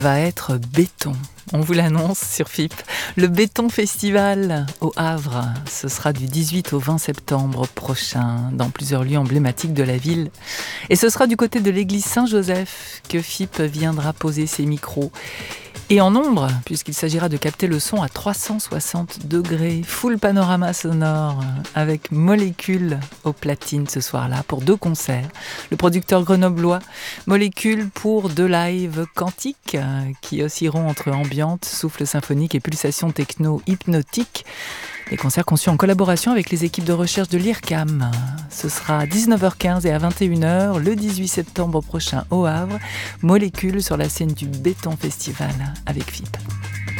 Va être béton. On vous l'annonce sur FIP. Le Béton Festival au Havre, ce sera du 18 au 20 septembre prochain dans plusieurs lieux emblématiques de la ville. Et ce sera du côté de l'église Saint-Joseph que FIP viendra poser ses micros. Et en nombre, puisqu'il s'agira de capter le son à 360 degrés, full panorama sonore, avec Molécule aux platines ce soir-là pour 2 concerts. Le producteur grenoblois Molécule pour 2 lives quantiques qui oscilleront entre ambiante, souffle symphonique et pulsations techno hypnotiques. Des concerts conçus en collaboration avec les équipes de recherche de l'IRCAM. Ce sera à 19h15 et à 21h le 18 septembre prochain au Havre. Molécule sur la scène du Béton Festival avec FIP.